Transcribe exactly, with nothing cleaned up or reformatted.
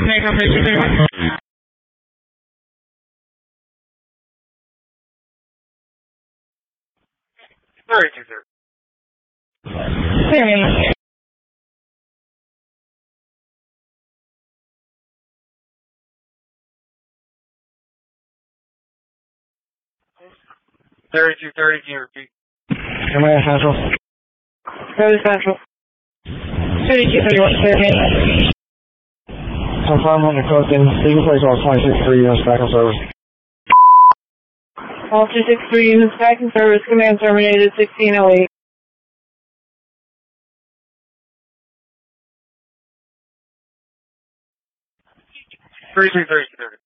Thirty-two thirty. Thirty-two thirty. Can you repeat? Am I Central? Road Central. Thirty-two thirty-one. Thirty-eight. Confirm on the code then. Legal place all twenty-six three units back on service. All two six three units back in service. Command terminated sixteen oh eight. Thirty-two thirty-two thirty.